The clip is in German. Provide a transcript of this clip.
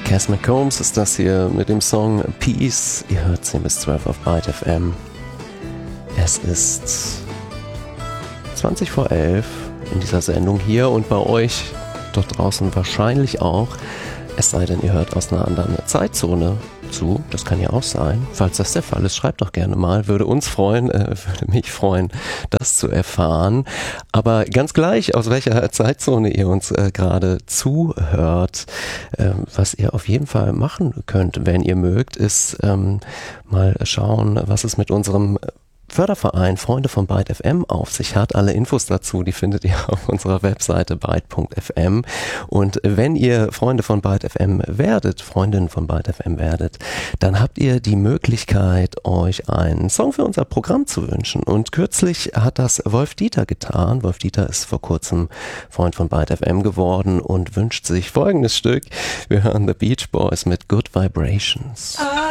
Cass McCombs ist das hier mit dem Song Peace. Ihr hört 10 bis 12 auf Byte FM. Es ist 20 vor 11 in dieser Sendung hier und bei euch dort draußen wahrscheinlich auch. Es sei denn, ihr hört aus einer anderen Zeitzone zu. Das kann ja auch sein. Falls das der Fall ist, schreibt doch gerne mal. Würde uns freuen, würde mich freuen, das zu erfahren. Aber ganz gleich, aus welcher Zeitzone ihr uns gerade zuhört, was ihr auf jeden Fall machen könnt, wenn ihr mögt, ist mal schauen, was es mit unserem Förderverein Freunde von Byte FM auf sich hat. Alle Infos dazu, die findet ihr auf unserer Webseite byte.fm. Und wenn ihr Freunde von Byte FM werdet, Freundinnen von Byte FM werdet, dann habt ihr die Möglichkeit, euch einen Song für unser Programm zu wünschen. Und kürzlich hat das Wolf Dieter getan. Wolf Dieter ist vor kurzem Freund von Byte FM geworden und wünscht sich folgendes Stück. Wir hören The Beach Boys mit Good Vibrations.